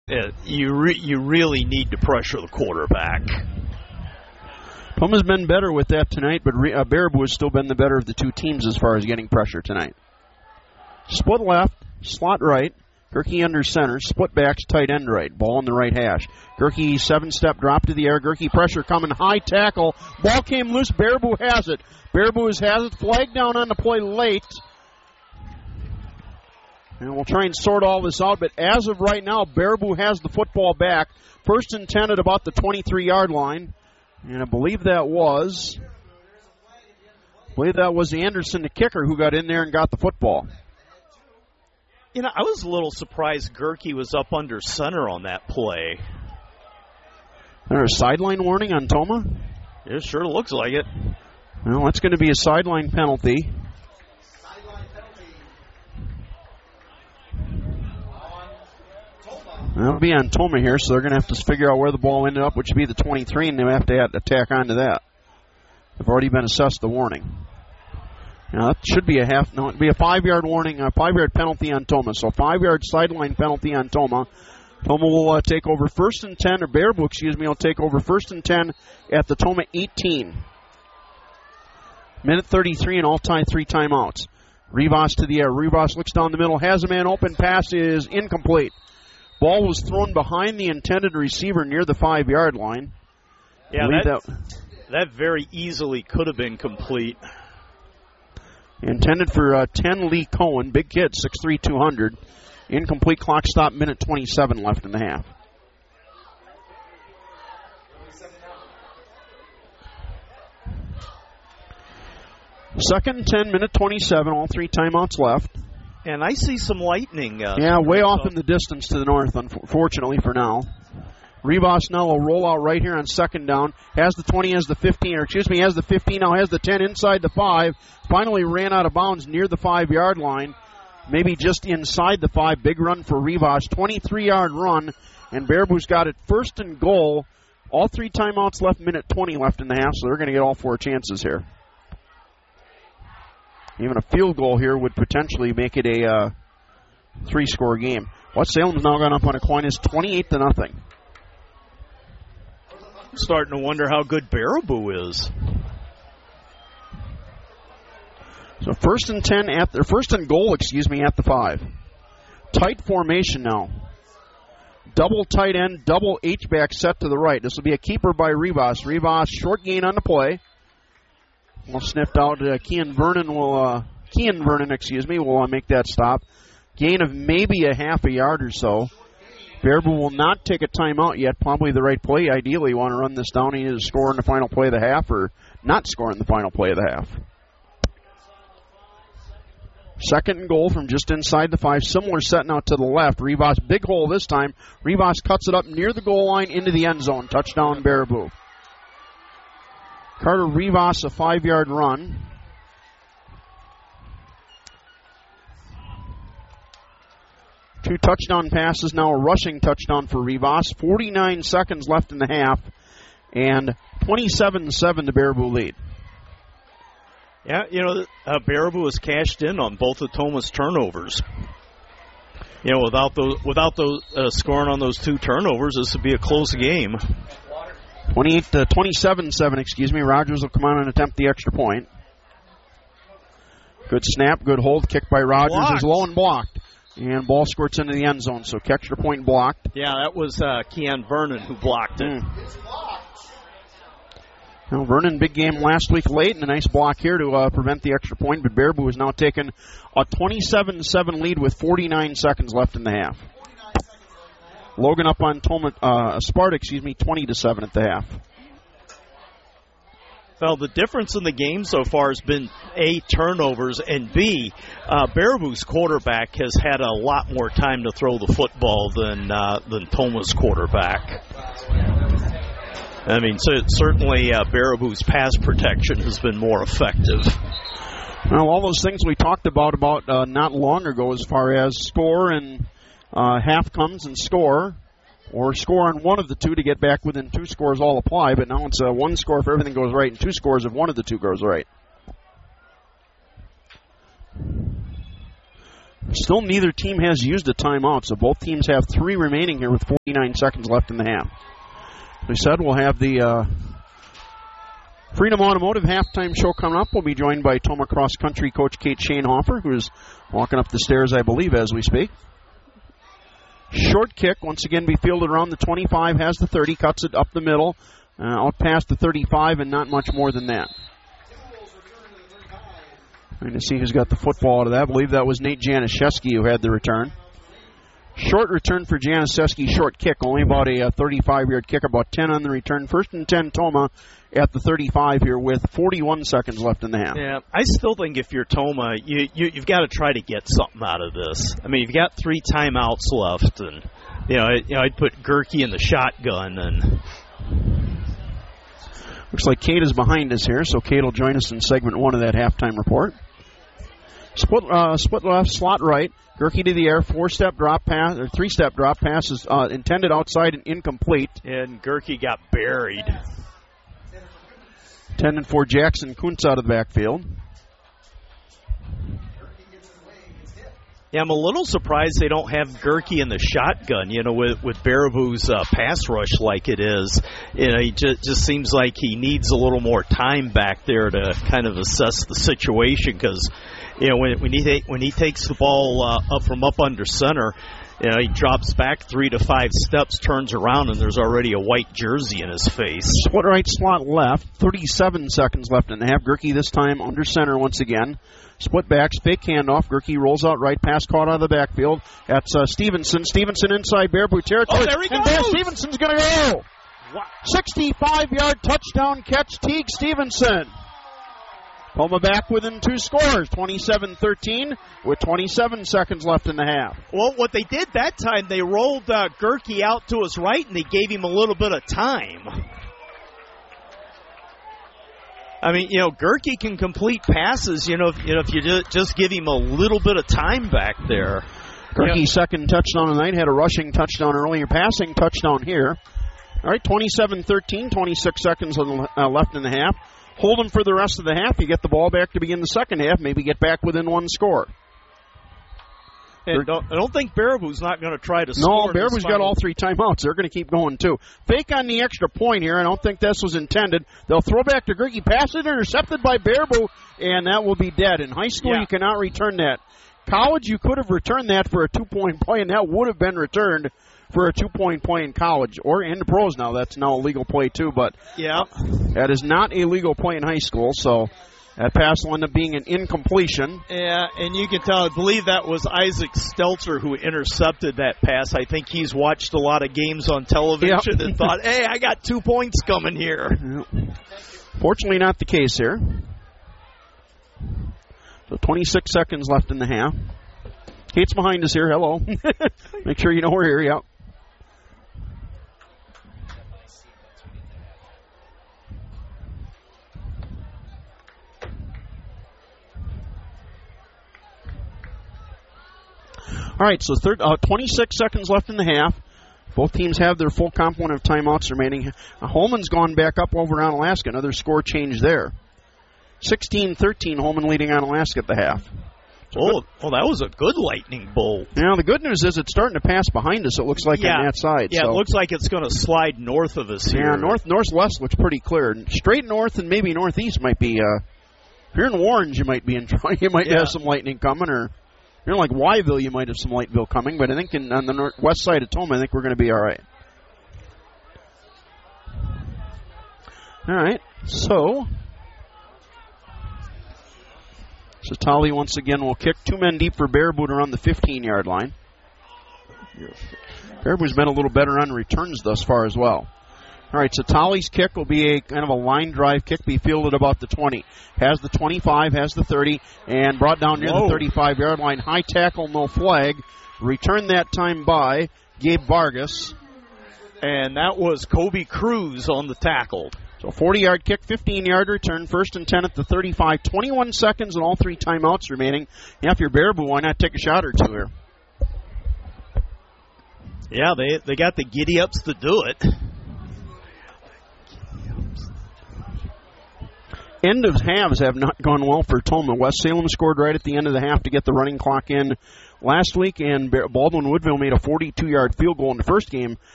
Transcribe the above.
You really need to pressure the quarterback. Toma's been better with that tonight, but Baraboo has still been the better of the two teams as far as getting pressure tonight. Split left, slot right, Gerke under center, split backs, tight end right, ball in the right hash. Gerke 7-step drop to the air, Gerke pressure coming, high tackle, ball came loose, Baraboo has it. Baraboo has it, flag down on the play late. And we'll try and sort all this out, but as of right now, Baraboo has the football back. 1st and 10 at about the 23-yard line. And I believe that was Anderson, the kicker, who got in there and got the football. You know, I was a little surprised Gerke was up under center on that play. There's a sideline warning on Toma? It sure looks like it. Well, that's going to be a sideline penalty. That'll be on Toma here, so they're going to have to figure out where the ball ended up, which would be the 23, and they'll have to attack onto that. They've already been assessed the warning. Now, that should be it'd be a 5-yard warning, a 5-yard penalty on Toma. So 5-yard sideline penalty on Toma. Toma will take over 1st and 10, or Baraboo, will take over 1st and 10 at the Toma 18. Minute 33 and all time 3 timeouts. Rivas to the air. Rivas looks down the middle, has a man open, pass is incomplete. Ball was thrown behind the intended receiver near the 5-yard line. Yeah, that very easily could have been complete. Intended for 10 Lee Cohen, big kid, 6'3", 200. Incomplete, clock stop, minute 27 left in the half. Second and 10, minute 27, all 3 timeouts left. And I see some lightning. Way off in the distance to the north, unfortunately for now. Rivas now will roll out right here on 2nd down. Has the 20, has the 15, has the 15, now has the 10 inside the 5. Finally ran out of bounds near the 5-yard line. Maybe just inside the 5. Big run for Rivas. 23-yard run, and Baraboo's got it 1st and goal. All 3 timeouts left, minute 20 left in the half, so they're going to get all 4 chances here. Even a field goal here would potentially make it a 3-score game. West Salem's now gone up on a coin is 28-0. Starting to wonder how good Baraboo is. So 1st and 10 1st and goal, at the 5. Tight formation now. Double tight end, double H-back set to the right. This will be a keeper by Rivas. Rivas short gain on the play. Well sniffed out. Kean Vernon will make that stop. Gain of maybe a half a yard or so. Baraboo will not take a timeout yet. Probably the right play. Ideally, you want to run this down. You need to score in the final play of the half or not score in the final play of the half. 2nd and goal from just inside the 5. Similar set now to the left. Rivas, big hole this time. Rivas cuts it up near the goal line into the end zone. Touchdown, Baraboo. Carter Rivas, a 5-yard run. Two touchdown passes, now a rushing touchdown for Rivas. 49 seconds left in the half, and 27-7 the Baraboo lead. Yeah, Baraboo has cashed in on both of Toma's turnovers. Without those scoring on those 2 turnovers, this would be a close game. 27-7, Rogers will come out and attempt the extra point. Good snap, good hold, kick by Rogers blocked. Is low and blocked. And ball squirts into the end zone, so extra point blocked. Yeah, that was Kean Vernon who blocked it. Now, Vernon, big game last week late, and a nice block here to prevent the extra point, but Baraboo has now taken a 27-7 lead with 49 seconds left in the half. Logan up on Sparta, 20-7 at the half. Well, the difference in the game so far has been A, turnovers, and B, Baraboo's quarterback has had a lot more time to throw the football than Toma's quarterback. I mean, so certainly Baraboo's pass protection has been more effective. Well, all those things we talked about not long ago as far as score and half comes and score, or score on one of the 2 to get back within 2 scores all apply, but now it's 1 score if everything goes right and 2 scores if one of the 2 goes right. Still neither team has used a timeout, so both teams have 3 remaining here with 49 seconds left in the half. As we said, we'll have the Freedom Automotive halftime show coming up. We'll be joined by Toma Cross Country coach Kate Shanehofer, who's walking up the stairs, I believe, as we speak. Short kick, once again, be fielded around the 25, has the 30, cuts it up the middle, out past the 35, and not much more than that. Trying to see who's got the football out of that. I believe that was Nate Januszewski who had the return. Short return for Januszewski, short kick, only about a 35-yard kick, about 10 on the return. 1st and 10, Toma at the 35 here with 41 seconds left in the half. Yeah, I still think if you're Toma, you've got to try to get something out of this. I mean, you've got 3 timeouts left, and I'd put Gerke in the shotgun. And looks like Kate is behind us here, so Kate will join us in segment 1 of that halftime report. Split left, slot right. Gerke to the air, 4-step drop pass, or 3-step drop pass is intended outside and incomplete. And Gerke got buried. 10 for Jackson Kuntz out of the backfield. Yeah, I'm a little surprised they don't have Gerke in the shotgun, with Baraboo's pass rush like it is. He just seems like he needs a little more time back there to kind of assess the situation because, when he takes the ball up from up under center, he drops back 3 to 5 steps, turns around, and there's already a white jersey in his face. Split right, slot left. 37 seconds left in the half. Gerke this time under center once again. Split backs, fake handoff. Gerke rolls out right, pass caught out of the backfield. That's Stevenson. Stevenson inside Baraboo territory. Oh, there he goes! And Stevenson's going to go. Wow. 65-yard touchdown catch, Teague Stevenson. Toma back within 2 scores, 27-13, with 27 seconds left in the half. Well, what they did that time, they rolled Gerke out to his right, and they gave him a little bit of time. I mean, Gerke can complete passes, if you just give him a little bit of time back there. Gerke's second touchdown of the night, had a rushing touchdown earlier, passing touchdown here. All right, 27-13, 26 seconds left in the half. Hold them for the rest of the half. You get the ball back to begin the second half. Maybe get back within 1 score. And I don't think Baraboo's not going to try to score. No, Baraboo's got all 3 timeouts. They're going to keep going, too. Fake on the extra point here. I don't think this was intended. They'll throw back to Gerke. Pass it intercepted by Baraboo, and that will be dead. In high school, You cannot return that. College, you could have returned that for a 2-point play, and that would have been returned for a 2-point play in college or in the pros now. That's now a legal play, too, but that is not a legal play in high school, so that pass will end up being an incompletion. Yeah, and you can tell, I believe that was Isaac Stelzer who intercepted that pass. I think he's watched a lot of games on television and thought, hey, I got 2 points coming here. Fortunately, not the case here. So 26 seconds left in the half. Kate's behind us here. Hello. Make sure you know we're here. Yep. All right, so 26 seconds left in the half. Both teams have their full complement of timeouts remaining. Holman's gone back up over Onalaska. Another score change there. 16-13, Holman leading Onalaska at the half. So that was a good lightning bolt. Yeah, the good news is it's starting to pass behind us, it looks like, on that side. Yeah, so. It looks like it's going to slide north of us here. Yeah, northwest looks pretty clear. Straight north and maybe northeast might be, if you're in Warren, you might be in trouble. You might have some lightning coming, or if you're like Wyville, you might have some Lightville coming, but I think on the west side of Toma, I think we're going to be all right. All right, so Satali once again will kick. 2 men deep for Baraboo around the 15-yard line. Baraboo's been a little better on returns thus far as well. All right, Satali's kick will be a kind of a line drive kick, be fielded about the 20. Has the 25, has the 30, and brought down near the 35-yard line. High tackle, no flag. Returned that time by Gabe Vargas. And that was Kobe Cruz on the tackle. So 40-yard kick, 15-yard return, 1st and 10 at the 35. 21 seconds and all 3 timeouts remaining. Yeah, if you're Baraboo, why not take a shot or 2 here? Yeah, they got the giddy-ups to do it. End of halves have not gone well for Toma. West Salem scored right at the end of the half to get the running clock in last week, and Baldwin Woodville made a 42-yard field goal in the first game.